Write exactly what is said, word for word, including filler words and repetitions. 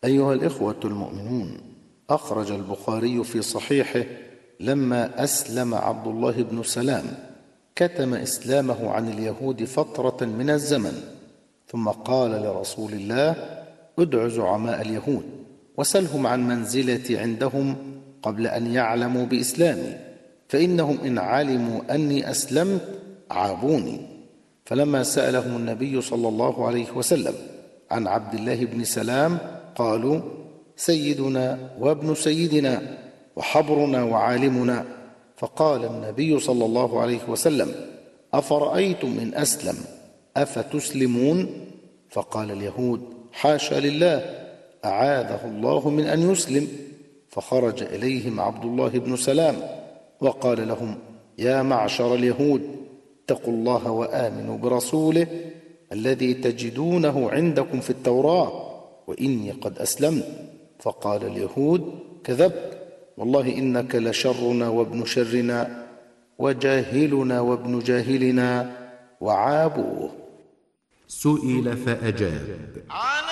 أيها الإخوة المؤمنون، أخرج البخاري في صحيحه لما أسلم عبد الله بن سلام كتم إسلامه عن اليهود فترة من الزمن، ثم قال لرسول الله: ادع زعماء اليهود وسلهم عن منزلتي عندهم قبل أن يعلموا بإسلامي، فإنهم إن علموا أني أسلمت عابوني. فلما سألهم النبي صلى الله عليه وسلم عن عبد الله بن سلام قالوا: سيدنا وابن سيدنا وحبرنا وعالمنا. فقال النبي صلى الله عليه وسلم: أفرأيتم من أسلم أفتسلمون؟ فقال اليهود: حاشا لله، أعاذه الله من أن يسلم. فخرج إليهم عبد الله بن سلام وقال لهم: يا معشر اليهود، اتقوا الله وآمنوا برسوله الذي تجدونه عندكم في التوراة، وإني قد أسلمت. فقال اليهود: كذبت، والله إنك لشرنا وابن شرنا وجاهلنا وابن جاهلنا وعابوه. سئل فأجاب: